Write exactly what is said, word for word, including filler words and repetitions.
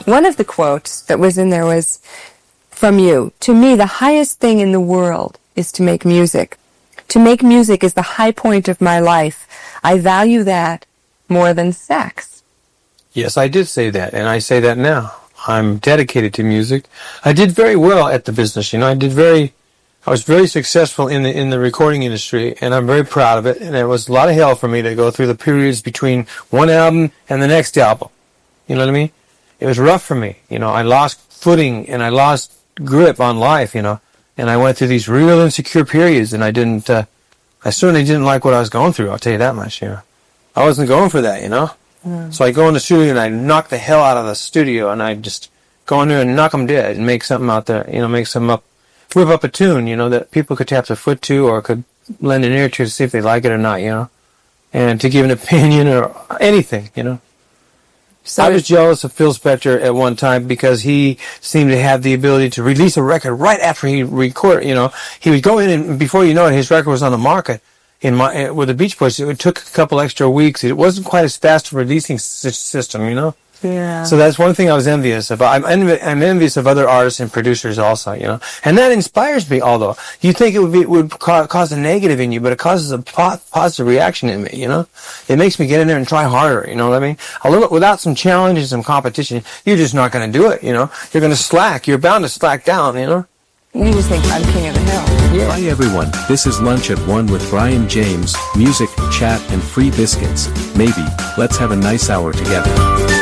one of the quotes that was in there was from you, "To me, the highest thing in the world is to make music. To make music is the high point of my life. I value that more than sex." Yes, I did say that, and I say that now. I'm dedicated to music. I did very well at the business, you know. I did very, I was very successful in the in the recording industry, and I'm very proud of it. And it was a lot of hell for me to go through the periods between one album and the next album. You know what I mean? It was rough for me. You know, I lost footing and I lost grip on life, you know. And I went through these real insecure periods, and I didn't, uh, I certainly didn't like what I was going through, I'll tell you that much, you know. I wasn't going for that, you know. Mm. So I go in the studio and I knock the hell out of the studio, and I just go in there and knock them dead and make something out there, you know, make something up, whip up a tune, you know, that people could tap their foot to or could lend an ear to to see if they like it or not, you know. And to give an opinion or anything, you know. So I was jealous of Phil Spector at one time because he seemed to have the ability to release a record right after he recorded, you know. He would go in and before you know it, his record was on the market in my, with the Beach Boys. It took a couple extra weeks. It wasn't quite as fast a releasing system, you know. Yeah. So that's one thing I was envious of. I'm, envi- I'm envious of other artists and producers also, you know. And that inspires me, although. You think it would be, would ca- cause a negative in you, but it causes a po- positive reaction in me, you know. It makes me get in there and try harder, you know what I mean? A little, without some challenges and competition, you're just not going to do it, you know. You're going to slack. You're bound to slack down, you know. You just think I'm king of the hill. Yeah. Hi everyone, this is Lunch at One with Brian James. Music, chat, and free biscuits. Maybe, let's have a nice hour together.